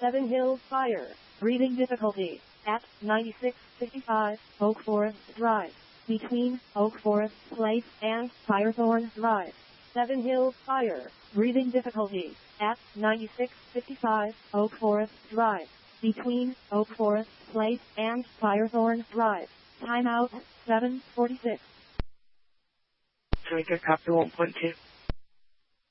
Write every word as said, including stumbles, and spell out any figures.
Seven Hills Fire. Breathing difficulty. At ninety-six fifty-five Oak Forest Drive. Between Oak Forest Place and Firethorn Drive. Seven Hills Fire. Breathing difficulty. At ninety-six fifty-five Oak Forest Drive. Between Oak Forest Place and Firethorn Drive. Timeout seven forty-six. Drinker copy one point two.